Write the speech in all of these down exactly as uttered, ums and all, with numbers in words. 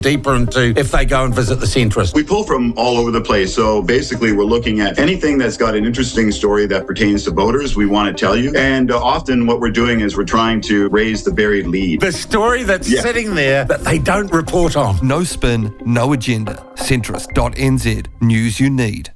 deeper into if they go and visit the centrist? We pull from all over the place. So basically, we're looking at anything that's got an interesting story that pertains to voters. We want to tell you. And uh, often what we're doing is we're trying to raise the buried lead. The story that's yeah. sitting there that they don't report on. No spin, no agenda. centrist dot n z. News you need.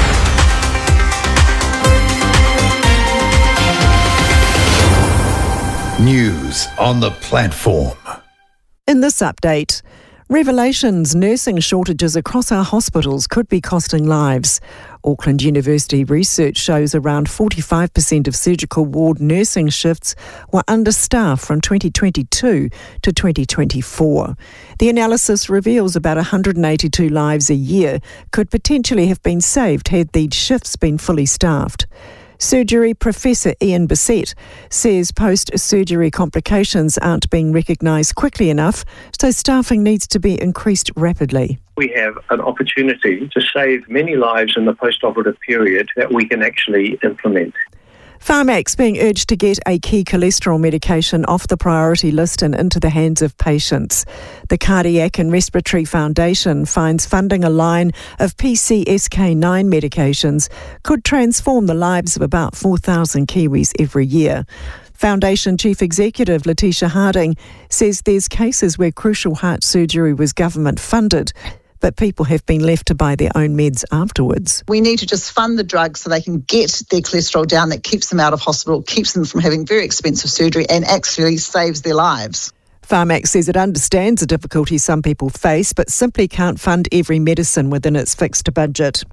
News on the platform. In this update, revelations nursing shortages across our hospitals could be costing lives. Auckland University research shows around forty-five percent of surgical ward nursing shifts were understaffed from twenty twenty-two to twenty twenty-four. The analysis reveals about one hundred eighty-two lives a year could potentially have been saved had these shifts been fully staffed. Surgery Professor Ian Bissett says post-surgery complications aren't being recognised quickly enough, so staffing needs to be increased rapidly. We have an opportunity to save many lives in the post-operative period that we can actually implement. Pharmax being urged to get a key cholesterol medication off the priority list and into the hands of patients. The Cardiac and Respiratory Foundation finds funding a line of P C S K nine medications could transform the lives of about four thousand Kiwis every year. Foundation Chief Executive Letitia Harding says there's cases where crucial heart surgery was government funded, but people have been left to buy their own meds afterwards. We need to just fund the drugs so they can get their cholesterol down. That keeps them out of hospital, keeps them from having very expensive surgery and actually saves their lives. Pharmax says it understands the difficulties some people face, but simply can't fund every medicine within its fixed budget.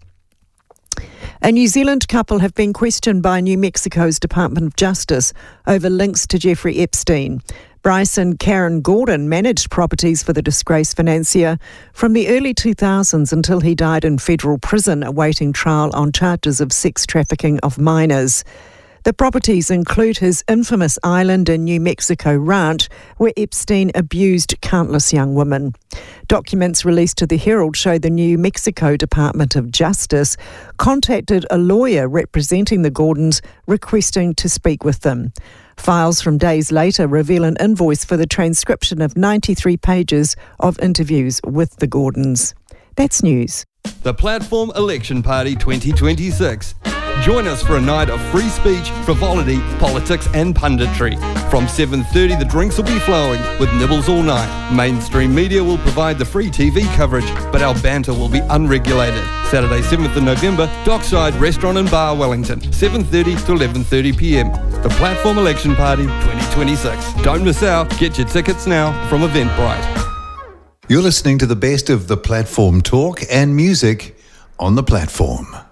A New Zealand couple have been questioned by New Mexico's Department of Justice over links to Jeffrey Epstein. Bryce and Karen Gordon managed properties for the disgraced financier from the early two thousands until he died in federal prison awaiting trial on charges of sex trafficking of minors. The properties include his infamous island in New Mexico ranch where Epstein abused countless young women. Documents released to the Herald show the New Mexico Department of Justice contacted a lawyer representing the Gordons requesting to speak with them. Files from days later reveal an invoice for the transcription of ninety-three pages of interviews with the Gordons. That's news. The Platform Election Party twenty twenty-six. Join us for a night of free speech, frivolity, politics and punditry. From seven thirty the drinks will be flowing with nibbles all night. Mainstream media will provide the free T V coverage, but our banter will be unregulated. Saturday seventh of November, Dockside Restaurant and Bar, Wellington, seven thirty to eleven thirty p m. The Platform Election Party twenty twenty-six. Don't miss out. Get your tickets now from Eventbrite. You're listening to the best of the Platform talk and music on the platform.